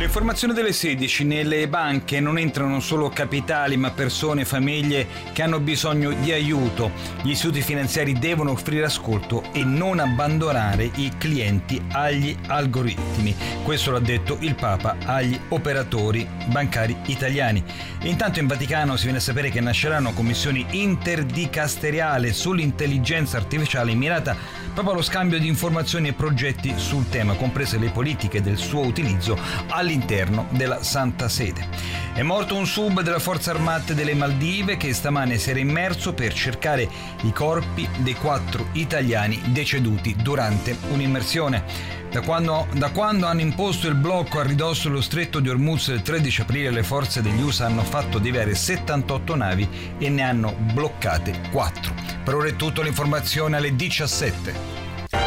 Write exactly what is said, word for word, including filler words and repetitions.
Le informazioni delle sedici: nelle banche non entrano solo capitali ma persone e famiglie che hanno bisogno di aiuto. Gli istituti finanziari devono offrire ascolto e non abbandonare i clienti agli algoritmi. Questo l'ha detto il Papa agli operatori bancari italiani. E intanto in Vaticano si viene a sapere che nasceranno commissioni interdicasteriali sull'intelligenza artificiale mirata proprio allo scambio di informazioni e progetti sul tema, comprese le politiche del suo utilizzo all'interno della Santa Sede. È morto un sub della Forze Armate delle Maldive che stamane si era immerso per cercare i corpi dei quattro italiani deceduti durante un'immersione. Da quando, da quando hanno imposto il blocco a ridosso dello stretto di Hormuz il tredici aprile, le forze degli U S A hanno fatto deviare settantotto navi e ne hanno bloccate quattro. Per ora è tutto, l'informazione alle diciassette.